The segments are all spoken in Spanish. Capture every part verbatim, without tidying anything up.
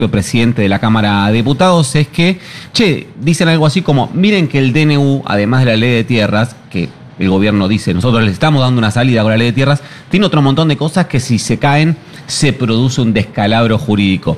presidente de la Cámara de Diputados, es que, che, dicen algo así como, miren que el D N U, además de la ley de tierras, que el gobierno dice, nosotros les estamos dando una salida con la ley de tierras, tiene otro montón de cosas que si se caen, se produce un descalabro jurídico.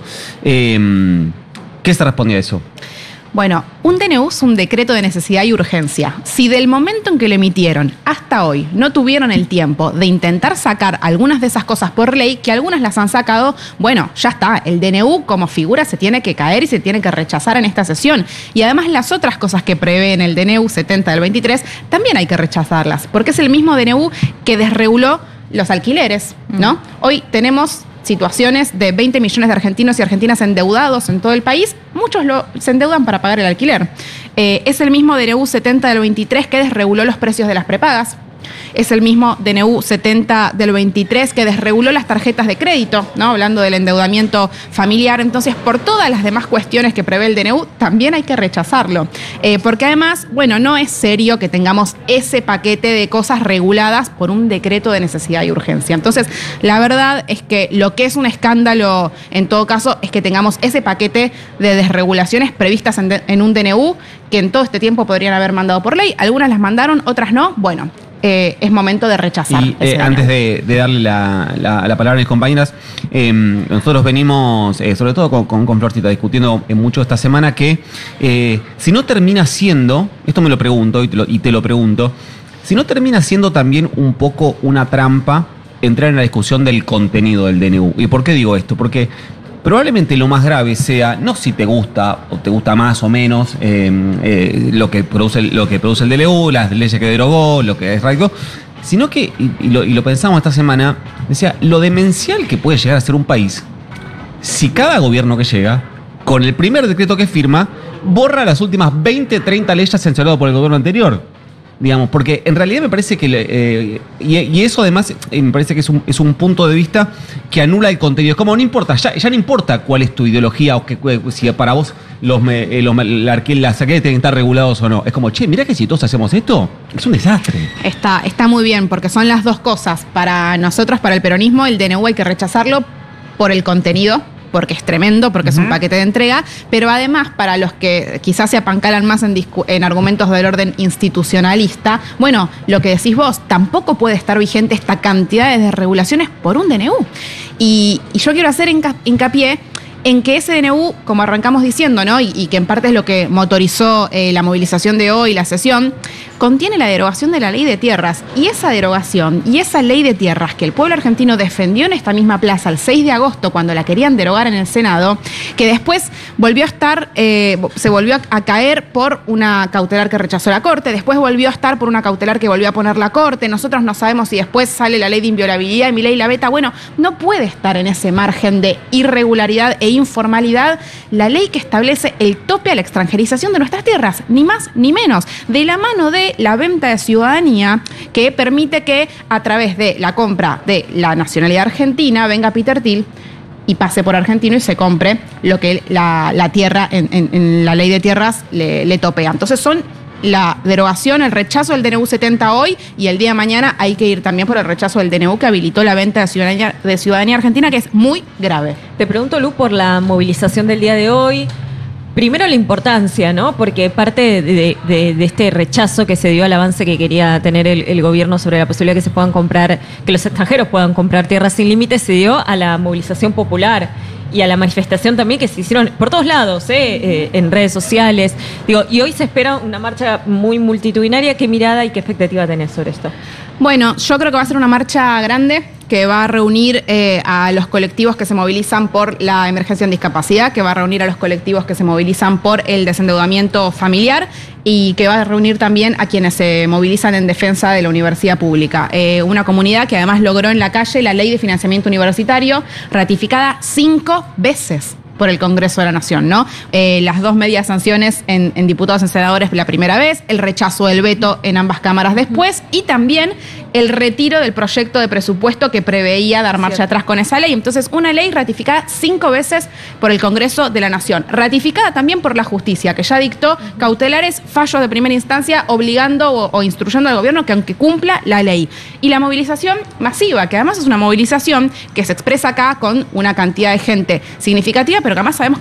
Eh, ¿Qué se responde a eso? Bueno, un D N U es un decreto de necesidad y urgencia. Si del momento en que lo emitieron hasta hoy no tuvieron el tiempo de intentar sacar algunas de esas cosas por ley, que algunas las han sacado, bueno, ya está. El D N U como figura se tiene que caer y se tiene que rechazar en esta sesión. Y además las otras cosas que prevé en el D N U setenta del veintitrés también hay que rechazarlas, porque es el mismo D N U que desreguló los alquileres, ¿no? Mm. Hoy tenemos situaciones de veinte millones de argentinos y argentinas endeudados en todo el país. Muchos lo, se endeudan para pagar el alquiler. Eh, es el mismo D N U setenta del veintitrés que desreguló los precios de las prepagas. Es el mismo D N U setenta del veintitrés que desreguló las tarjetas de crédito, ¿no? Hablando del endeudamiento familiar. Entonces, por todas las demás cuestiones que prevé el D N U, también hay que rechazarlo. Eh, porque además, bueno, no es serio que tengamos ese paquete de cosas reguladas por un decreto de necesidad y urgencia. Entonces, la verdad es que lo que es un escándalo, en todo caso, es que tengamos ese paquete de desregulaciones previstas en, de, en un D N U que en todo este tiempo podrían haber mandado por ley. Algunas las mandaron, otras no. Bueno, Eh, es momento de rechazar. Y eh, antes de, de darle la, la, la palabra a mis compañeras, eh, nosotros venimos, eh, sobre todo con, con, con Florcita, discutiendo mucho esta semana que eh, si no termina siendo, esto me lo pregunto y te lo, y te lo pregunto, si no termina siendo también un poco una trampa entrar en la discusión del contenido del D N U. ¿Y por qué digo esto? Porque probablemente lo más grave sea, no si te gusta o te gusta más o menos eh, eh, lo, que produce, lo que produce el D N U, las leyes que derogó, lo que es radicó, sino que, y, y, lo, y lo pensamos esta semana, decía, lo demencial que puede llegar a ser un país si cada gobierno que llega, con el primer decreto que firma, borra las últimas veinte, treinta leyes sancionadas por el gobierno anterior. Digamos, porque en realidad me parece que, eh, y, y eso además eh, me parece que es un, es un punto de vista que anula el contenido. Es como, no importa, ya, ya no importa cuál es tu ideología o que, si para vos los, eh, los la, las alquileres tienen que estar regulados o no. Es como, che, mirá que si todos hacemos esto, es un desastre. Está, está muy bien, porque son las dos cosas. Para nosotros, para el peronismo, el D N U hay que rechazarlo por el contenido, porque es tremendo, porque uh-huh. es un paquete de entrega, pero además para los que quizás se apancalan más en, discu- en argumentos del orden institucionalista, bueno, lo que decís vos, tampoco puede estar vigente esta cantidad de desregulaciones por un D N U. Y, y yo quiero hacer hinca- hincapié en que ese D N U, como arrancamos diciendo, ¿no? Y, y que en parte es lo que motorizó eh, la movilización de hoy, la sesión, contiene la derogación de la ley de tierras. Y esa derogación y esa ley de tierras que el pueblo argentino defendió en esta misma plaza el seis de agosto cuando la querían derogar en el Senado, que después volvió a estar, eh, se volvió a, a caer por una cautelar que rechazó la Corte, después volvió a estar por una cautelar que volvió a poner la Corte. Nosotros no sabemos si después sale la ley de inviolabilidad y Milei la veta. Bueno, no puede estar en ese margen de irregularidad e informalidad la ley que establece el tope a la extranjerización de nuestras tierras, ni más ni menos, de la mano de la venta de ciudadanía que permite que a través de la compra de la nacionalidad argentina venga Peter Thiel y pase por argentino y se compre lo que la, la tierra en, en, en la ley de tierras le, le topea. Entonces son la derogación, el rechazo del D N U setenta hoy, y el día de mañana hay que ir también por el rechazo del D N U que habilitó la venta de ciudadanía, de ciudadanía argentina, que es muy grave. Te pregunto, Lu, por la movilización del día de hoy. Primero la importancia, ¿no? Porque parte de, de, de este rechazo que se dio al avance que quería tener el, el gobierno sobre la posibilidad de que se puedan comprar, que los extranjeros puedan comprar tierras sin límites, se dio a la movilización popular y a la manifestación también que se hicieron por todos lados, ¿eh? Eh, en redes sociales. Digo, y hoy se espera una marcha muy multitudinaria. ¿Qué mirada y qué expectativa tenés sobre esto? Bueno, yo creo que va a ser una marcha grande que va a reunir eh, a los colectivos que se movilizan por la emergencia en discapacidad, que va a reunir a los colectivos que se movilizan por el desendeudamiento familiar y que va a reunir también a quienes se movilizan en defensa de la universidad pública. Eh, una comunidad que además logró en la calle la ley de financiamiento universitario, ratificada cinco veces por el Congreso de la Nación, ¿no? Eh, las dos medias sanciones en, en diputados y senadores la primera vez, el rechazo del veto en ambas cámaras después, y también el retiro del proyecto de presupuesto que preveía dar marcha Cierto. atrás con esa ley. Entonces, una ley ratificada cinco veces por el Congreso de la Nación, ratificada también por la justicia, que ya dictó cautelares, fallos de primera instancia, obligando o, o instruyendo al gobierno que aunque cumpla la ley. Y la movilización masiva, que además es una movilización que se expresa acá con una cantidad de gente significativa, pero que además sabemos